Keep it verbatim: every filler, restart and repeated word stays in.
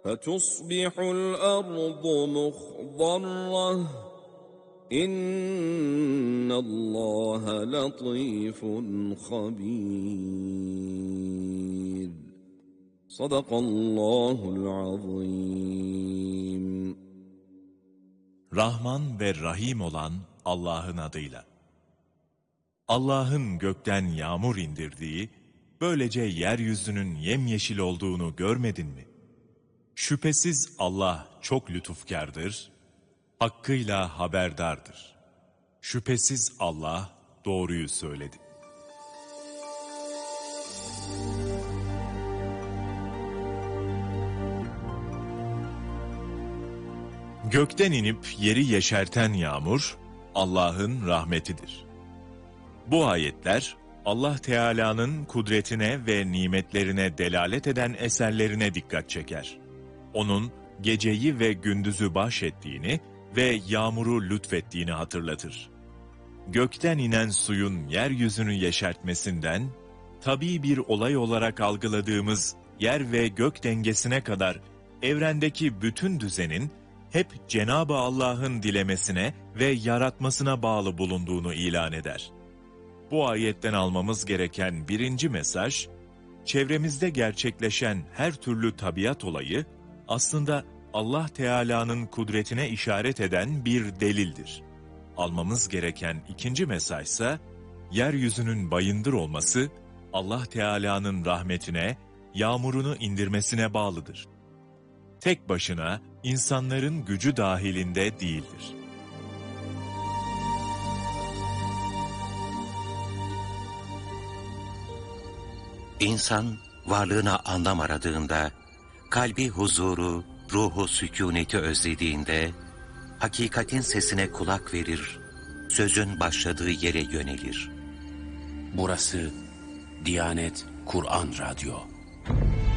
فَتُصْبِحُ الْأَرْضُ مُخْضَرَّةً إِنَّ اللّٰهَ لَطِيفٌ خَبِيرٌ. Sadakallahul azim. Rahman ve Rahim olan Allah'ın adıyla. Allah'ın gökten yağmur indirdiği, böylece yeryüzünün yemyeşil olduğunu görmedin mi? Şüphesiz Allah çok lütufkârdır, hakkıyla haberdardır. Şüphesiz Allah doğruyu söyledi. Gökten inip yeri yeşerten yağmur, Allah'ın rahmetidir. Bu ayetler, Allah Teala'nın kudretine ve nimetlerine delalet eden eserlerine dikkat çeker. Onun geceyi ve gündüzü bahşettiğini ve yağmuru lütfettiğini hatırlatır. Gökten inen suyun yeryüzünü yeşertmesinden, tabii bir olay olarak algıladığımız yer ve gök dengesine kadar evrendeki bütün düzenin, hep Cenab-ı Allah'ın dilemesine ve yaratmasına bağlı bulunduğunu ilan eder. Bu ayetten almamız gereken birinci mesaj, çevremizde gerçekleşen her türlü tabiat olayı, aslında Allah Teala'nın kudretine işaret eden bir delildir. Almamız gereken ikinci mesajsa, yeryüzünün bayındır olması, Allah Teala'nın rahmetine, yağmurunu indirmesine bağlıdır. Tek başına, insanların gücü dahilinde değildir. İnsan, varlığına anlam aradığında, kalbi huzuru, ruhu sükûneti özlediğinde, hakikatin sesine kulak verir, sözün başladığı yere yönelir. Burası Diyanet Kur'an Radyo.